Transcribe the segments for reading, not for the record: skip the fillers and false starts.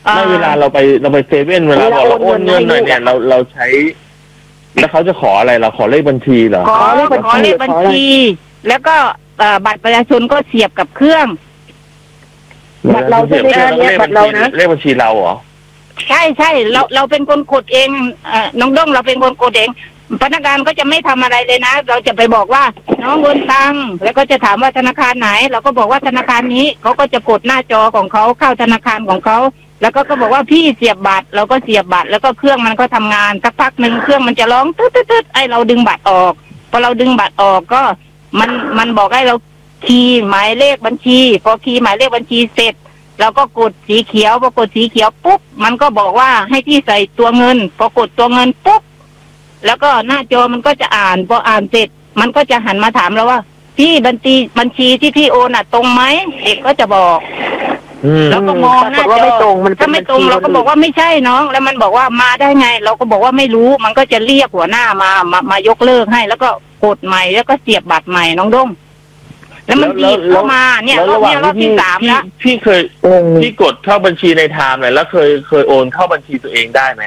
ไม่เวลาเราไปเซเว่นเวลาบอกเราโอนเงินหน่อยเนี่ยเราใช้ แล้วเขาจะขออะไรเราขอเลขบัญชีเหรอขอเลขบัญชีแล้วก็บัตรประชาชนก็เสียบกับเครื่องบัตรเราใช่ไหมเนี่ยบัตรเรานะเลขบัญชีเราเหรอใช่เราเป็นคนกดเองน้องด้งเราเป็นคนกดเองพนักงานก็จะไม่ทำอะไรเลยนะเราจะไปบอกว่าน้องโอนตังค์แล้วก็จะถามว่าธนาคารไหนเราก็บอกว่าธนาคารนี้เขาก็จะกดหน้าจอของเขาเข้าธนาคารของเขาแล้วก็บอกว่าพี่เสียบบัตรเราก็เสียบบัตรแล้วก็เครื่องมันก็ทำงานสักพักหนึ่งเครื่องมันจะร้องตึ๊ดไอ้เราดึงบัตรออกพอเราดึงบัตรออกก็มันบอกให้เราคีย์หมายเลขบัญชีพอคีย์หมายเลขบัญชีเสร็จเราก็กดสีเขียวพอกดสีเขียวปุ๊บมันก็บอกว่าให้ที่ใส่ตัวเงินพอกดตัวเงินปุ๊บแล้วก็หน้าจอมันก็จะอ่านพออ่านเสร็จมันก็จะหันมาถามเราว่าพี่บัญชีที่พี่โอนตรงไหมเด็กก็จะบอกแล้วก็มองหน้าจอถ้าไม่ตรงเราก็บอกว่าไม่ใช่น้องแล้วมันบอกว่ามาได้ไงเราก็บอกว่าไม่รู้มันก็จะเรียกหัวหน้ามายกเลิกให้แล้วก็กดใหม่แล้วก็เสียบบัตรใหม่น้องด้งแล้วมันดีเข้ามาเนี่ยรอบที่3แล้วพี่เคยพี่กดเข้าบัญชีในไทม์เลยแล้วเคยโอนเข้าบัญชีตัวเองได้ไหม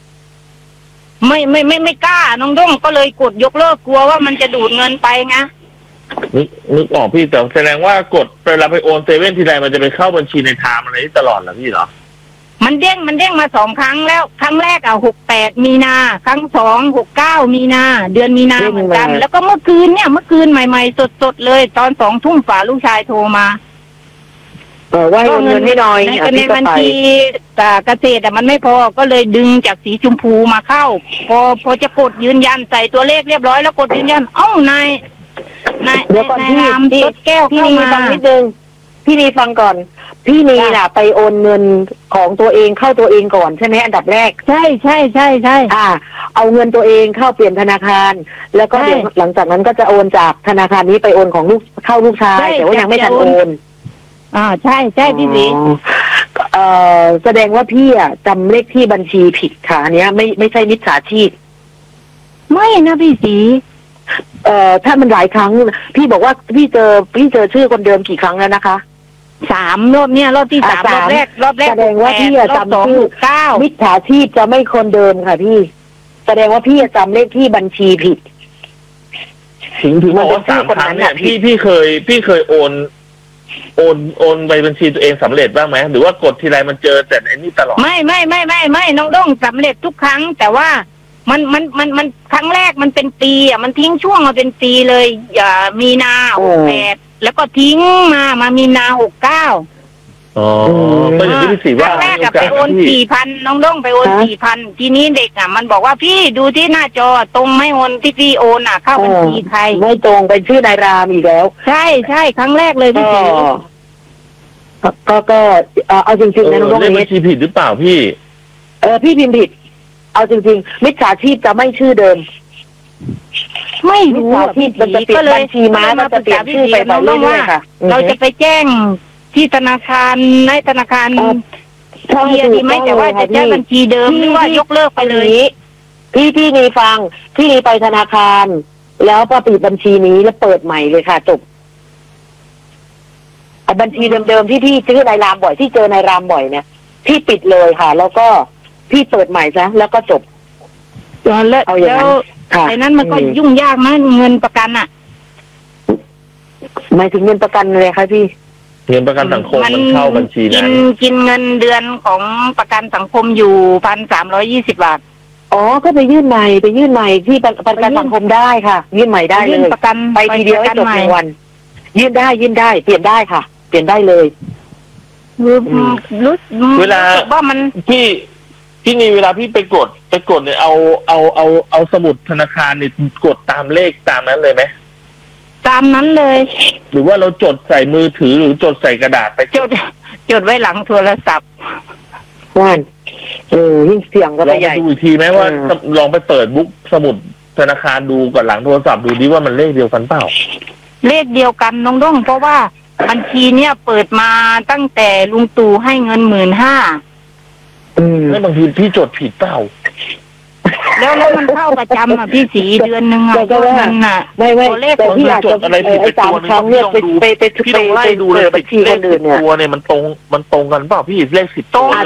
ไม่กล้าน้องด้งก็เลยกดยกเลิกกลัวว่ามันจะดูดเงินไปไงนึกออกพี่แต่แสดงว่ากดเวลาไปโอนเซเว่นทีไรมันจะไปเข้าบัญชีในไทม์อะไรตลอดเหรอพี่เหรอมันเด้งมา2 ครั้งแล้วครั้งแรก68 มีนาครั้ง2 69 มีนาเดือนมีนาเหมือนกันแล้วก็เมื่อคืนใหม่ๆสดๆเลยตอน20 ทุ่มฝ่าลูกชายโทรมาว่าเงินให้หน่อยในบัญชีเกษตรมันไม่พอก็เลยดึงจากสีชมพูมาเข้าพอจะกดยืนยันใส่ตัวเลขเรียบร้อยแล้วกดยืนยันนายเดี๋ยวก่อนพี่แก้วพี่นีฟังนิดนึงพี่นีฟังก่อนพี่นีน่ะไปโอนเงินของตัวเองเข้าตัวเองก่อนใช่ไหมอันดับแรกใช่เอาเงินตัวเองเข้าเปลี่ยนธนาคารแล้วก็เดี๋ยวหลังจากนั้นก็จะโอนจากธนาคารนี้ไปโอนของเข้าลูกชายแต่ว่ายังไม่ทันโอนใช่พี่สีแสดงว่าพี่จำเลขที่บัญชีผิดค่ะอันนี้ไม่ใช่มิจฉาชีพไม่นะพี่สีถ้ามันหลายครั้งพี่บอกว่าพี่เจอชื่อคนเดิมกี่ครั้งแล้วนะคะ 3 รอบเนี่ยรอบที่3รอบแรกแสดงว่าพี่จำชื่อมิจฉาชีพจะไม่คนเดิมค่ะพี่แสดงว่าพี่จำเลขที่บัญชีผิดถึงบอกว่า3 ครั้งเนี่ยพี่เคยโอนไปบัญชีตัวเองสำเร็จบ้างไหมหรือว่ากดทีไรมันเจอแต่ไอ้นี่ตลอดไม่น้องด้งสำเร็จทุกครั้งแต่ว่ามันครั้งแรกมันเป็นปีมันทิ้งช่วงมาเป็นปีเลยมีนา68แล้วก็ทิ้งมามีนา69 ก็อย่างที่พี่สีว่าแรกไปโอน 4,000 น้องด้งไปโอน 4,000 ทีนี้เด็กมันบอกว่าพี่ดูที่หน้าจอตรงไม่โอนที่พี่โอนเข้าบัญชีใครไม่ตรงเป็นชื่อนายรามอีกแล้วใช่ครั้งแรกเลยพี่สีก็เอาจริงๆนะน้องด้งเลขบัญชีผิดหรือเปล่าพี่พี่พิมพ์ผิดเอาจริงๆมิจฉาชีพจะไม่ชื่อเดิมไม่รู้ที่มันจะเปลี่ยนบัญชีม้ามันจะเปลี่ยนชื่อไปเรื่อยๆค่ะเราจะไปแจ้งที่ธนาคารในธนาคารดีไหมแต่ว่าจะแจ้งบัญชีเดิมหรือว่ายกเลิกไปเลยพี่นีฟังพี่นีไปธนาคารแล้วพอปิดบัญชีนี้แล้วเปิดใหม่เลยค่ะจบบัญชีเดิมๆที่พี่ซื้อนายรามบ่อยที่เจอนายรามบ่อยเนี่ยพี่ปิดเลยค่ะแล้วก็พี่เปิดใหม่ซะแล้วก็จบแล้วไอ้นั้นมันก็ยุ่งยากมั้ยเงินประกันหมายถึงเงินประกันเลยค่ะพี่เงินประกันสังคมมันเข้าบัญชีนั้นกินเงินเดือนของประกันสังคมอยู่ 1,320 บาทก็ไปยื่นใหม่ที่ประกันสังคมได้ค่ะยื่นใหม่ได้เลยไปทีเดียวให้จบในวันยื่นได้เปลี่ยนได้ค่ะเปลี่ยนได้เลยเวลาว่ามันพี่นี่เวลาพี่ไปกดเนี่ยเอาสมุดธนาคารเนี่ยกดตามเลขตามนั้นเลยไหมตามนั้นเลยหรือว่าเราจดใส่มือถือหรือจดใส่กระดาษไปจดไว้หลังโทรศัพท์ว่านยิ่งเสียงก็ไปใหญ่ดูอีกทีไหมว่าลองไปเปิดบุ๊กสมุดธนาคารดูก่อนหลังโทรศัพท์ดูดิว่ามันเลขเดียวกันเปล่าเลขเดียวกันน้องด้งเพราะว่าบัญชีเนี่ยเปิดมาตั้งแต่ลุงตู่ให้เงิน 15,000 แล้วบางทีพี่จดผิดเปล่าแล้วมันเข้าประจำพี่สีเดือนนึงมันไม่แต่พี่อาจจะอะไรผิดไปตัวนึงเนี่ยไปพี่ต้องไล่ดูเลยไปเลข10 ตัวเนี่ยมันตรงกันเปล่าพี่เลข10 ตัว